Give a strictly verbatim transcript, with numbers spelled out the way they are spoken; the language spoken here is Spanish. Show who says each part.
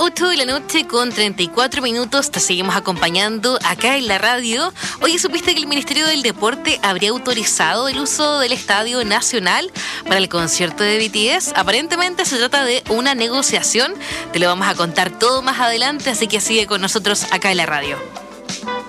Speaker 1: ocho de la noche con treinta y cuatro minutos, te seguimos acompañando acá en la radio. Oye, ¿supiste que el Ministerio del Deporte habría autorizado el uso del Estadio Nacional para el concierto de B T S? Aparentemente se trata de una negociación, te lo vamos a contar todo más adelante, así que sigue con nosotros acá en la radio.